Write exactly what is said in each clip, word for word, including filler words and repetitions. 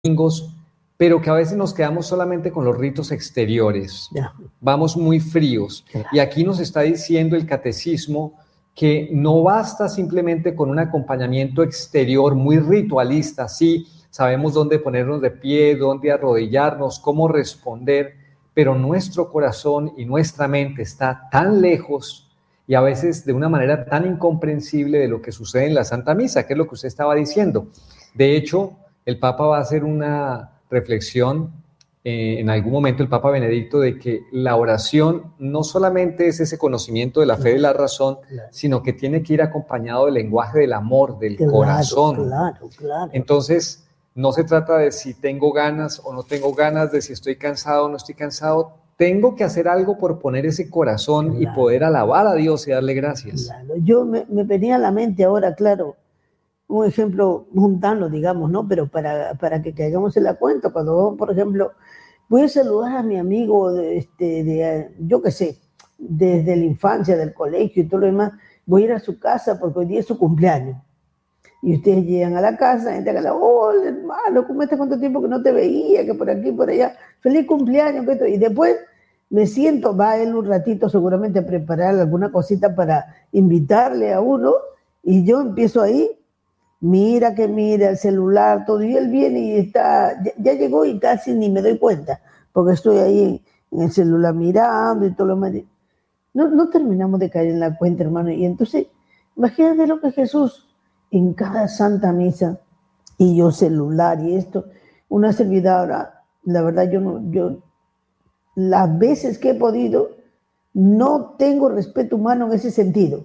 domingos, pero que a veces nos quedamos solamente con los ritos exteriores. Ya. Vamos muy fríos. Claro. Y aquí nos está diciendo el catecismo que no basta simplemente con un acompañamiento exterior muy ritualista. Sí, sabemos dónde ponernos de pie, dónde arrodillarnos, cómo responder, pero nuestro corazón y nuestra mente está tan lejos y a veces de una manera tan incomprensible de lo que sucede en la Santa Misa, que es lo que usted estaba diciendo. De hecho, el Papa va a hacer una reflexión eh, en algún momento, el Papa Benedicto, de que la oración no solamente es ese conocimiento de la Claro, fe y la razón, claro. sino que tiene que ir acompañado del lenguaje del amor, del Claro, corazón. claro, claro. Entonces, no se trata de si tengo ganas o no tengo ganas, de si estoy cansado o no estoy cansado. Tengo que hacer algo por poner ese corazón Claro. y poder alabar a Dios y darle gracias. Claro. Yo me, me venía a la mente ahora, claro, un ejemplo mundano, digamos, ¿no? Pero para, para que caigamos en la cuenta, cuando, por ejemplo, voy a saludar a mi amigo, de, este, de, yo qué sé, desde la infancia, del colegio y todo lo demás, voy a ir a su casa porque hoy día es su cumpleaños. Y ustedes llegan a la casa, entran a la, hola hermano, ¿cómo estás? ¿Cuánto tiempo que no te veía? Que por aquí, por allá, feliz cumpleaños. Que esto. Y después me siento, va él un ratito seguramente a preparar alguna cosita para invitarle a uno, y yo empiezo ahí, mira que mira el celular, todo, y él viene y está, ya, ya llegó y casi ni me doy cuenta, porque estoy ahí en, en el celular mirando y todo lo demás. No, no terminamos de caer en la cuenta, hermano. Y entonces, imagínate lo que Jesús en cada Santa Misa, y yo celular y esto, una servidora, la verdad yo no, yo las veces que he podido, no tengo respeto humano en ese sentido.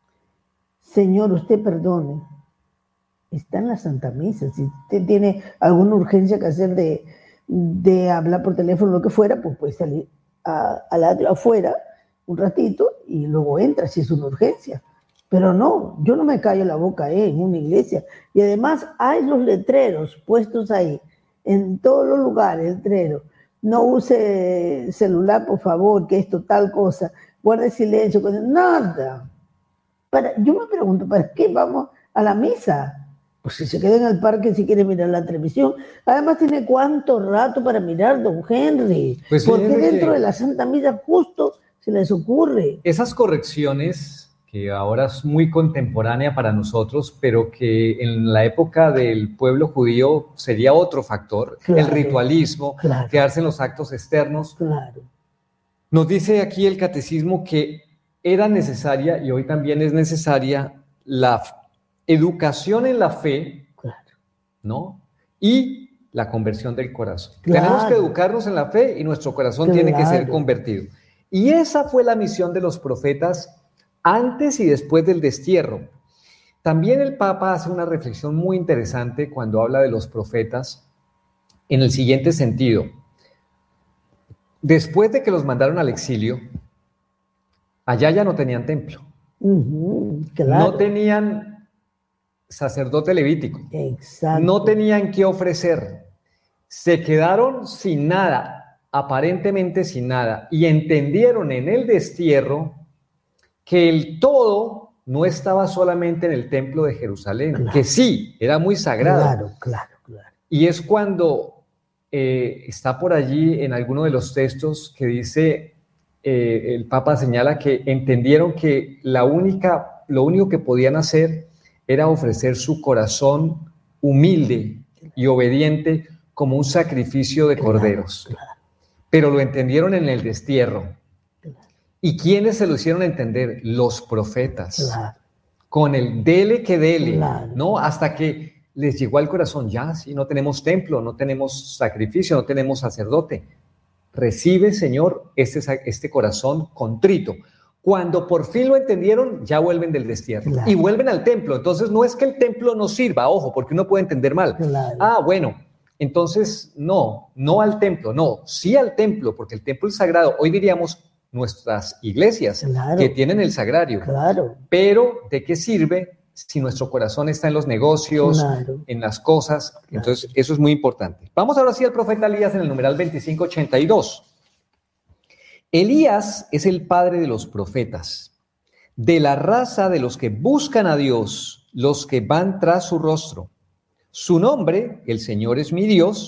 Señor, usted perdone, está en la Santa Misa, si usted tiene alguna urgencia que hacer de, de hablar por teléfono, lo que fuera, pues puede salir a, a la, afuera un ratito y luego entra si es una urgencia. Pero no, yo no me callo la boca eh, en una iglesia. Y además hay los letreros puestos ahí, en todos los lugares, letreros. No use celular, por favor, que esto tal cosa. Guarde silencio, nada. Para, yo me pregunto, ¿para qué vamos a la misa? Pues si se queda en el parque, si quiere mirar la televisión. Además, ¿tiene cuánto rato para mirar, don Henry? Pues porque dentro que de la Santa Misa justo se les ocurre. Esas correcciones, que ahora es muy contemporánea para nosotros, pero que en la época del pueblo judío sería otro factor, claro, el ritualismo, claro, quedarse en los actos externos. Claro. Nos dice aquí el catecismo que era necesaria, y hoy también es necesaria, la educación en la fe, claro, ¿no? Y la conversión del corazón. Claro. Tenemos que educarnos en la fe y nuestro corazón claro. tiene que ser convertido. Y esa fue la misión de los profetas antes y después del destierro. También el Papa hace una reflexión muy interesante cuando habla de los profetas en el siguiente sentido. Después de que los mandaron al exilio, allá ya no tenían templo. Uh-huh, claro. No tenían sacerdote levítico. Exacto. No tenían qué ofrecer. Se quedaron sin nada, aparentemente sin nada, y entendieron en el destierro que el todo no estaba solamente en el templo de Jerusalén, claro, que sí, era muy sagrado. Claro, claro, claro. Y es cuando eh, está por allí en alguno de los textos que dice, eh, el Papa señala que entendieron que la única, lo único que podían hacer era ofrecer su corazón humilde y obediente como un sacrificio de claro, corderos. Claro. Pero lo entendieron en el destierro. ¿Y quiénes se lo hicieron entender? Los profetas. Claro. Con el dele que dele, claro. ¿no? Hasta que les llegó al corazón, ya, sí, no tenemos templo, no tenemos sacrificio, no tenemos sacerdote. Recibe, Señor, este, este corazón contrito. Cuando por fin lo entendieron, ya vuelven del destierro. Claro. Y vuelven al templo. Entonces, no es que el templo no sirva, ojo, porque uno puede entender mal. Claro. Ah, bueno, entonces, no, no al templo, no, sí al templo, porque el templo es sagrado. Hoy diríamos nuestras iglesias, claro, que tienen el sagrario. Claro. Pero, ¿de qué sirve si nuestro corazón está en los negocios, claro, en las cosas? Claro. Entonces, eso es muy importante. Vamos ahora sí al profeta Elías en el numeral veinticinco ochenta y dos. Elías es el padre de los profetas, de la raza de los que buscan a Dios, los que van tras su rostro. Su nombre, el Señor es mi Dios,